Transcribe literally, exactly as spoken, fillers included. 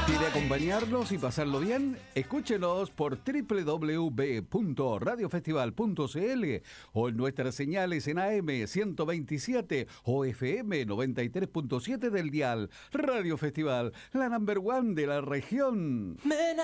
¿Quiere acompañarnos y pasarlo bien? Escúchenos por doble u doble u doble u punto radio festival punto c l o en nuestras señales en A M ciento veintisiete o F M noventa y tres punto siete del dial. Radio Festival, la number one de la región. Me